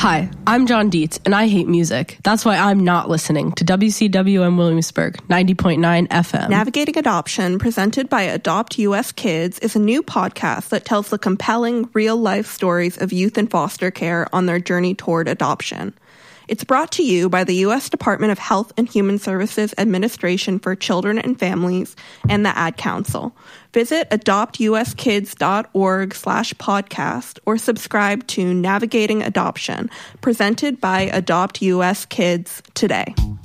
Hi, I'm John Dietz, and I hate music. That's why I'm not listening to WCWM Williamsburg 90.9 FM. Navigating Adoption, presented by Adopt US Kids, is a new podcast that tells the compelling, real-life stories of youth in foster care on their journey toward adoption. It's brought to you by the U.S. Department of Health and Human Services Administration for Children and Families and the Ad Council. Visit adoptuskids.org/podcast or subscribe to Navigating Adoption, presented by Adopt US Kids today.